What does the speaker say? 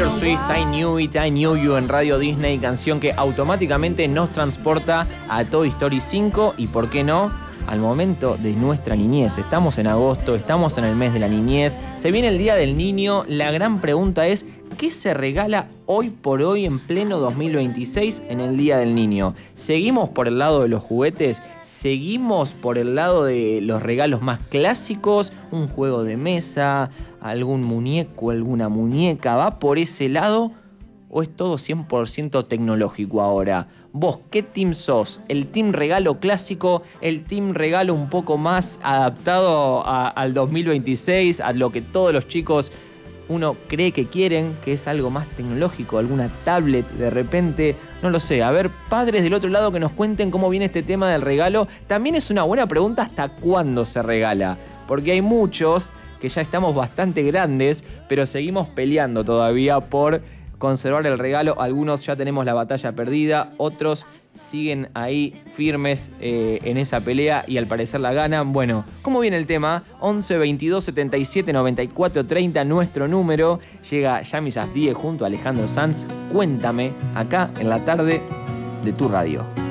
Taylor Swift, I Knew It, I Knew You en Radio Disney, canción que automáticamente nos transporta a Toy Story 5 y, ¿por qué no?, al momento de nuestra niñez. Estamos en agosto, estamos en el mes de la niñez, se viene el Día del Niño. La gran pregunta es, ¿qué se regala hoy por hoy en pleno 2026 en el Día del Niño? ¿Seguimos por el lado de los juguetes? ¿Seguimos por el lado de los regalos más clásicos? ¿Un juego de mesa? ¿Algún muñeco? ¿Alguna muñeca? ¿Va por ese lado? ¿O es todo 100% tecnológico ahora? ¿Vos qué team sos? ¿El team regalo clásico? ¿El team regalo un poco más adaptado al 2026? ¿A lo que todos los chicos uno cree que quieren? ¿Que es algo más tecnológico? ¿Alguna tablet de repente? No lo sé. A ver, padres del otro lado que nos cuenten cómo viene este tema del regalo. También es una buena pregunta hasta cuándo se regala. Porque hay muchos que ya estamos bastante grandes, pero seguimos peleando todavía por conservar el regalo. Algunos ya tenemos la batalla perdida, otros siguen ahí firmes en esa pelea y al parecer la ganan. Bueno, ¿cómo viene el tema? 11 22 77 94 30, nuestro número. Llega Yami Safdie junto a Alejandro Sanz. Cuéntame, acá en la tarde de tu radio.